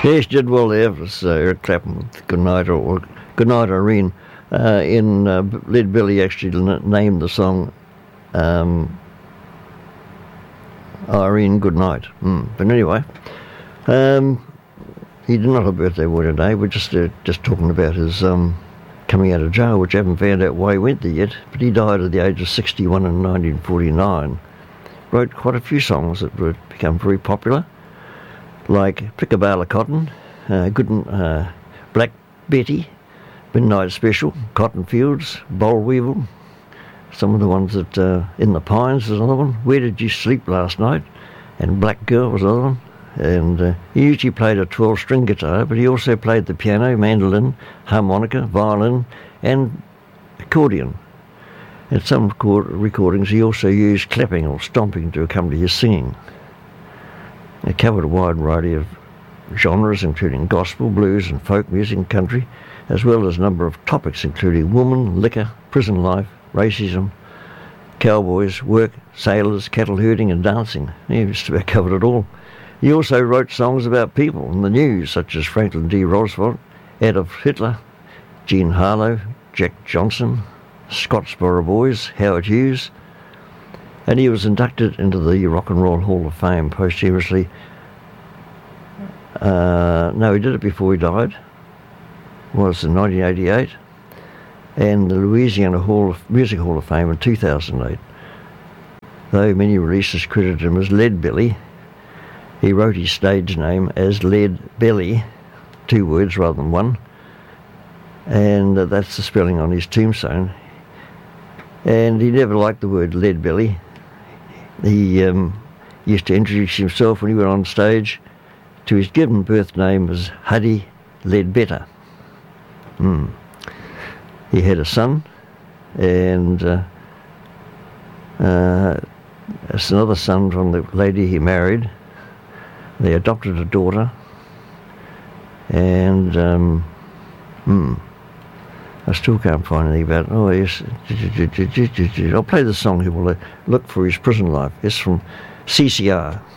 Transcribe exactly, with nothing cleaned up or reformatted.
Yes, did well there. It was uh, Eric Clapton with Good Night, or, or Good Night, Irene. Uh, in uh, Lead Belly actually n- named the song um, Irene Good Night. Mm. But anyway, um, he did not have a birthday boy today. We're just uh, just talking about his um, coming out of jail, which I haven't found out why he went there yet. But he died at the age of sixty-one in nineteen forty-nine. Wrote quite a few songs that would become very popular, like Pick a Bale of Cotton, uh, Good uh, Black Betty, Midnight Special, Cotton Fields, Boll Weevil. Some of the ones that uh, In the Pines is another one. Where Did You Sleep Last Night? And Black Girl was another one. And uh, he usually played a twelve-string guitar, but he also played the piano, mandolin, harmonica, violin, and accordion. At some record- recordings, he also used clapping or stomping to accompany his singing. He covered a wide variety of genres, including gospel, blues, and folk music and country, as well as a number of topics, including woman, liquor, prison life, racism, cowboys, work, sailors, cattle herding, and dancing. He just about covered it all. He also wrote songs about people in the news, such as Franklin D. Roosevelt, Adolf Hitler, Jean Harlow, Jack Johnson, Scottsboro Boys, Howard Hughes, and he was inducted into the Rock and Roll Hall of Fame posthumously. Uh, no, he did it before he died. It was in nineteen eighty-eight, and the Louisiana Hall of, Music Hall of Fame in two thousand eight. Though many releases credited him as Lead Belly, he wrote his stage name as Lead Belly, two words rather than one, and uh, that's the spelling on his tombstone. And he never liked the word Lead Belly. He um, used to introduce himself when he went on stage to his given birth name as Huddy Leadbetter. Mm. He had a son, and uh, uh, it's another son from the lady he married. They adopted a daughter, and um, hmm, I still can't find anything about it. Oh, yes. I'll play the song. He will look for his prison life. It's from C C R.